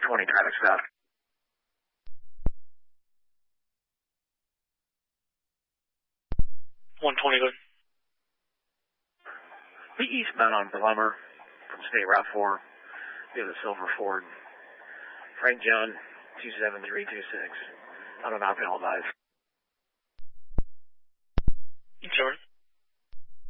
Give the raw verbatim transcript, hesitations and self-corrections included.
twenty traffic stop. one twenty, good. Be eastbound on Plummer from State Route four. Be the Silver Ford. Frank John, two seven three two six. On an outbound advice.